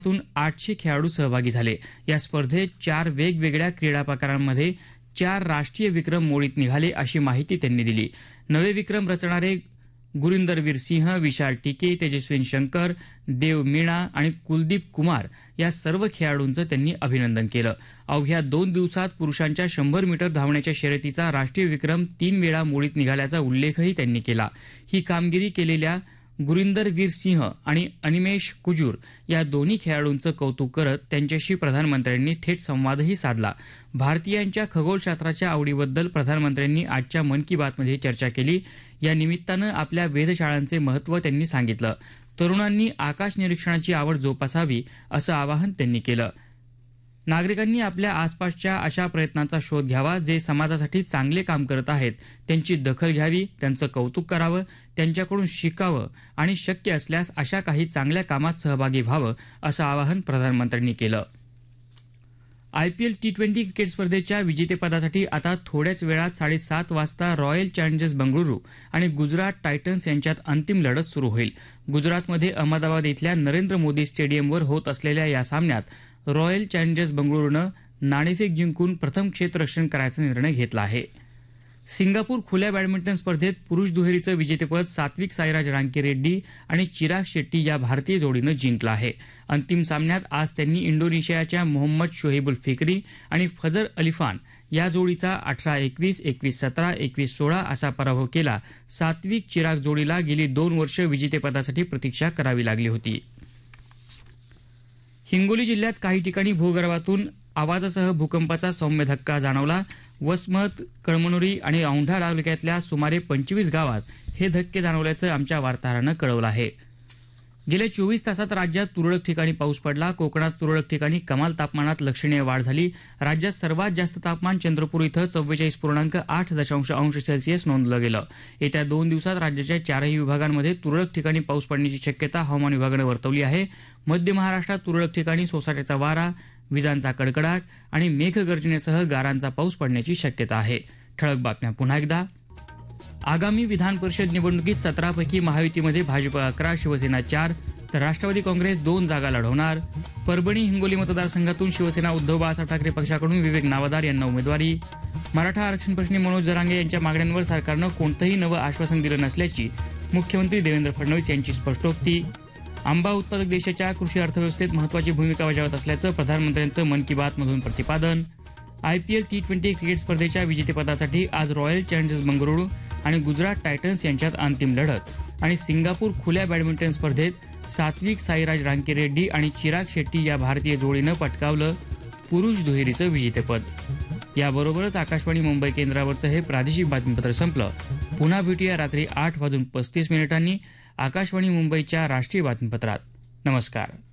तून 800 खेळाडू सहभागी झाले। या स्पर्धेत 4 वेगवेगळ्या क्रीडा प्रकारांमध्ये 4 राष्ट्रीय विक्रम मोडीत निघाले, अशी माहिती त्यांनी दिली। नवे विक्रम रचणारे गुरिंदरवीर सिंह, विशाल टिके, तेजस्विन शंकर, देव मीणा आणि कुलदीप कुमार या सर्व खेळाडूंचं त्यांनी अभिनंदन केलं। अवघ्या 2 दिवसात पुरुषांच्या 100 मीटर धावण्याच्या शर्यतीचा राष्ट्रीय विक्रम 3 वेळा मोडीत निघाल्याचा उल्लेखही त्यांनी केला। ही कामगिरी केलेल्या गुरिंदरवीर सिंह आणि अनिमेश कुजूर या दोन्ही खेळाडूंचं कौतुक करत त्यांच्याशी प्रधानमंत्र्यांनी थेट संवादही साधला। भारतीयांच्या खगोलशास्त्राच्या आवडीबद्दल प्रधानमंत्र्यांनी आजच्या मन की बातमध्ये चर्चा केली। या निमित्तानं आपल्या वेधशाळांचे महत्त्व त्यांनी सांगितलं। तरुणांनी आकाश निरीक्षणाची आवड जोपासावी, असं आवाहन त्यांनी केलं। नागरिकांनी आपल्या आसपासच्या अशा प्रयत्नांचा शोध घ्यावा जे समाजासाठी चांगले काम करत आहेत, त्यांची दखल घ्यावी, त्यांचं कौतुक करावं, त्यांच्याकडून शिकावं आणि शक्य असल्यास अशा काही चांगल्या कामात सहभागी व्हावं, असं आवाहन प्रधानमंत्र्यांनी केलं। IPL T20 क्रिकेट स्पर्धेच्या विजेतेपदासाठी आता थोड्याच वेळात 7:30 वाजता रॉयल चॅलेंजर्स बंगळुरू आणि गुजरात टायटन्स यांच्यात अंतिम लढत सुरू होईल। गुजरातमध्ये अहमदाबाद इथल्या नरेंद्र मोदी स्टेडियमवर होत असलेल्या या सामन्यात रॉयल चॅलेंजर्स बंगळुरूनं नाणेफेक जिंकून प्रथम क्षेत्ररक्षण करायचा निर्णय घेतला आहे। सिंगापूर खुल्या बॅडमिंटन स्पर्धेत पुरुष दुहेरीचं विजेतेपद सात्विक साईराज रांकीरेड्डी आणि चिराग शेट्टी या भारतीय जोडीनं जिंकलं आहे। अंतिम सामन्यात आज त्यांनी इंडोनेशियाच्या मोहम्मद शोहेबुल फिक्री आणि फजर अलिफान या जोडीचा 18-21, 21-17, 21-16 असा पराभव केला। सात्विक चिराग जोडीला गेली 2 वर्ष विजेतेपदासाठी प्रतीक्षा करावी लागली होती। हिंगोली जिल्ह्यात काही ठिकाणी भूगर्भातून आवाजासह भूकंपाचा सौम्य धक्का जाणवला। वसमत, कळमनुरी आणि औंढा तालुक्यातल्या सुमारे 25 गावात हे धक्के जाणवल्याचं आमच्या वार्ताहरानं कळवलं आहे। गेल्या 24 तासात राज्यात तुरळक ठिकाणी पाऊस पडला। कोकणात तुरळक ठिकाणी कमाल तापमानात लक्षणीय वाढ झाली। राज्यात सर्वात जास्त तापमान चंद्रपूर इथं 44.8 अंश सेल्सिअस नोंदलं गेलं। येत्या 2 दिवसात राज्याच्या 4ही विभागांमध्ये तुरळक ठिकाणी पाऊस पडण्याची शक्यता हवामान विभागानं वर्तवली आहे। मध्य महाराष्ट्रात तुरळक ठिकाणी सोसाट्याचा वारा, विजांचा कडकडाट आणि मेघगर्जनेसह गारांचा पाऊस पडण्याची शक्यता आहे। ठळक बातम्या पुन्हा एकदा। आगामी विधान परिषद निवडणुकीत 17 पैकी महायुतीमध्ये भाजप 11, शिवसेना 4 तर राष्ट्रवादी काँग्रेस 2 जागा लढवणार। परभणी हिंगोली मतदारसंघातून शिवसेना उद्धव बाळासाहेब ठाकरे पक्षाकडून विवेक नावदार यांना उमेदवारी। मराठा आरक्षण प्रश्नी मनोज जरांगे यांच्या मागण्यांवर सरकारनं कोणतंही नवं आश्वासन दिलं नसल्याची मुख्यमंत्री देवेंद्र फडणवीस यांची स्पष्टोक्ती। आंबा उत्पादक देशाच्या कृषी अर्थव्यवस्थेत महत्त्वाची भूमिका बजावत असल्याचं प्रधानमंत्र्यांचं मन की बात मधून प्रतिपादन। IPL T20 क्रिकेट स्पर्धेच्या विजेतेपदासाठी आज रॉयल चॅलेंजर्स बंगळुरू आणि गुजरात टायटन्स यांच्यात अंतिम लढत आणि सिंगापूर खुल्या बॅडमिंटन स्पर्धेत सात्विक साईराज रांकीरेड्डी आणि चिराग शेट्टी या भारतीय जोडीनं पटकावलं पुरुष दुहेरीचं विजेतेपद। याबरोबरच आकाशवाणी मुंबई केंद्रावरचं हे प्रादेशिक बातमीपत्र संपलं। पुन्हा भेटूया रात्री 8:35 आकाशवाणी मुंबईच्या राष्ट्रीय बातमीपत्रात। नमस्कार।